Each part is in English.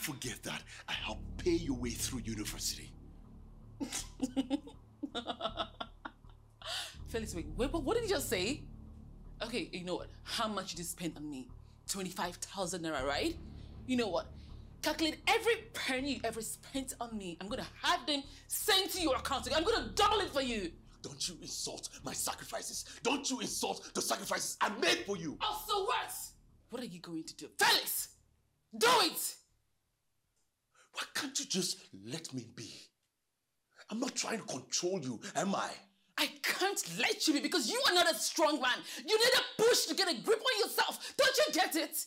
forget that I helped pay your way through university. Felix, wait, what did you just say? Okay, you know what? How much did you spend on me? 25,000 naira, right? You know what? Calculate every penny you ever spent on me. I'm gonna have them sent to your account. I'm gonna double it for you. Don't you insult my sacrifices. Don't you insult the sacrifices I made for you. Oh, so what? What are you going to do? Felix! Do it! Why can't you just let me be? I'm not trying to control you, am I? I can't let you be because you are not a strong man. You need a push to get a grip on yourself. Don't you get it?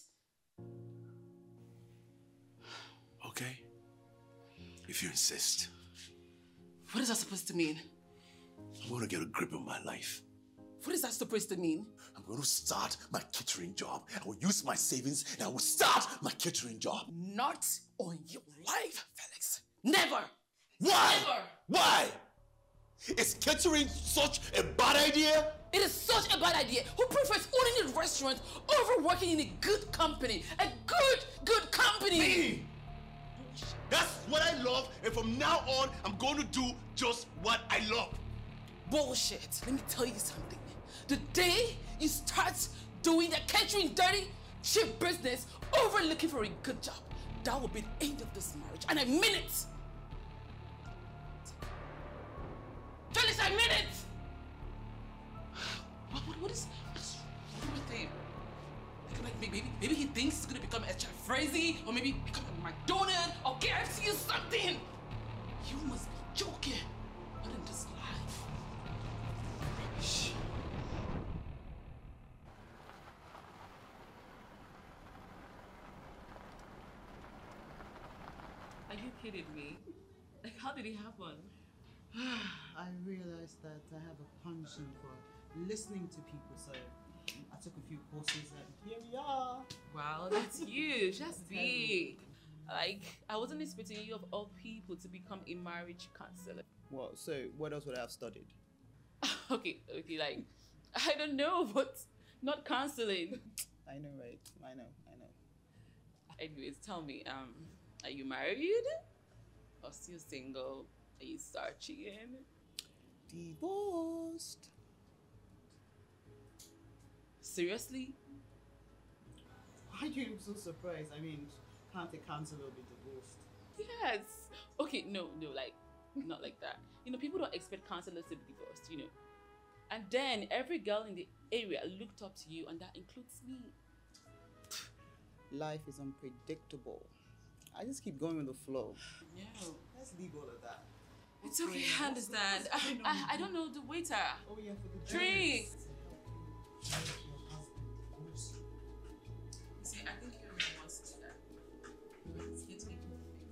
Okay. If you insist. What is that supposed to mean? I'm going to get a grip on my life. What is that supposed to mean? I'm going to start my catering job. I will use my savings and I will start my catering job. Not on your life, Felix. Never! Why? Never! Why? Is catering such a bad idea? It is such a bad idea. Who prefers owning a restaurant over working in a good company? A good company! Me! That's what I love, and from now on, I'm going to do just what I love. Bullshit. Let me tell you something. The day you start doing that catering dirty, cheap business over looking for a good job, that will be the end of this marriage. And I mean it! Felix, I mean it! What is wrong with him? Like maybe he thinks he's gonna become a chef Frazee, or maybe become a McDonald's or KFC or something. You must be joking. Not in this life. Rubbish. Are you kidding me? Like, how did it happen? I realized that I have a penchant for listening to people, so I took a few courses and here we are. Wow, that's you. Just be. Like, I wasn't expecting you of all people to become a marriage counselor. Well, so what else would I have studied? Okay, like, I don't know, but not counseling. I know, right? I know. Anyways, tell me, are you married? Or still single? Are you searching? Divorced. Seriously? Why are you so surprised? I mean, can't a counselor be divorced? Yes. Okay, no, like, not like that. You know, people don't expect counselors to be divorced, you know. And then every girl in the area looked up to you, and that includes me. Life is unpredictable. I just keep going with the flow. No. Let's leave all of that. It's okay, I understand. I don't know the waiter. Oh yeah, for the Drink. drinks. You see, I think you already wants to do that. Let's get me.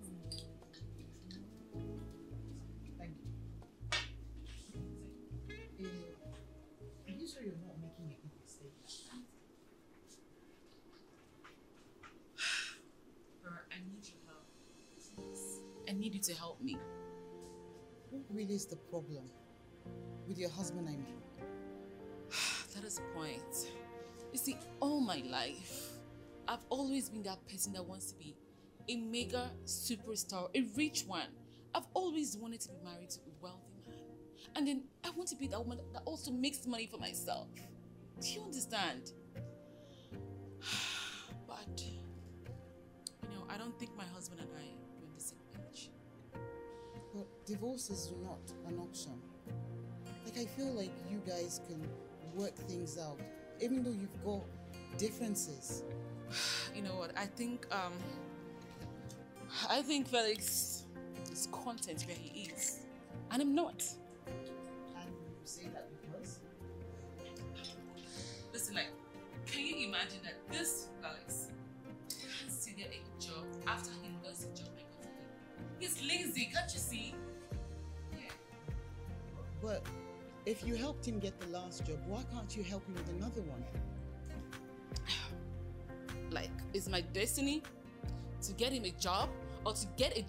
Thank you. Are you sure you're not making a big mistake? Bert, I need your help. Please. I need you to help me. What really is the problem? With your husband, I mean. That is the point. You see, all my life, I've always been that person that wants to be a mega superstar, a rich one. I've always wanted to be married to a wealthy man. And then I want to be that woman that also makes money for myself. Do you understand? But, you know, I don't think my husband and I are on the same page. But divorce is not an option. Like, I feel like you guys can work things out, even though you've got differences. You know what? I think Felix is content where he is, and I'm not. And you say that because? Listen, like, can you imagine that this Felix can't still get a job after he lost the job I got for him? He's lazy, can't you see? Yeah. But if you helped him get the last job, why can't you help him with another one? Like, is my destiny to get him a job or to get a